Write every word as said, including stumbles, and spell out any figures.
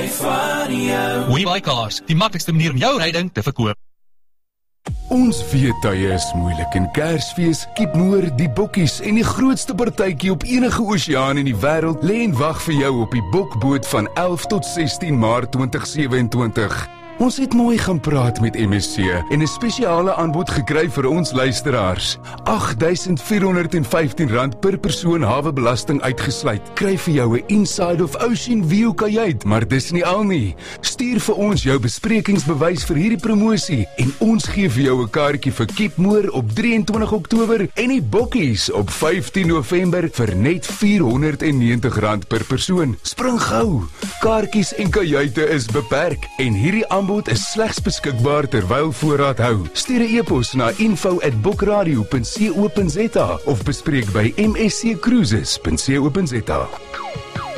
hou van jou. WeBuyCars, die maklikste manier om jou ryding te verkoop. Ons weet tye is moeilik en Kersfees, Kipmoor, die bokkies en die grootste partytjie op enige oseaan in die wêreld lê en wag vir jou op die Bokboot van elf tot sestien Maart twintig sewe-en-twintig. Ons het mooi gaan praat met M S C en 'n spesiale aanbod gekry vir ons luisteraars. agt duisend vier honderd en vyftien rand per persoon hawebelasting uitgesluit. Kry vir jou 'n Inside of Ocean View kajuit, maar dis nie al nie. Stuur vir ons jou besprekingsbewys vir hierdie promosie en ons gee vir jou 'n kaartjie vir Kipmoor op drie en twintig Oktober en die Bokkies op vyftien November vir net vier honderd en negentig rand per persoon. Spring gou. Kaartjies en kajuite is beperk en hierdie aanbod is slegs beskikbaar terwyl voorraad hou. Stuur 'n e-pos na info at bokradio punt co punt za of bespreek by m s c cruises punt co punt za.